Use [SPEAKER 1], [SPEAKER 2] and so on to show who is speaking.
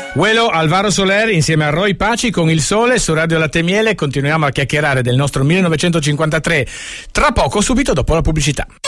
[SPEAKER 1] Uelo, Alvaro Soler insieme a Roy Paci con Il Sole su Radio Latte e Miele. Continuiamo a chiacchierare del nostro 1953 tra poco, subito dopo la pubblicità.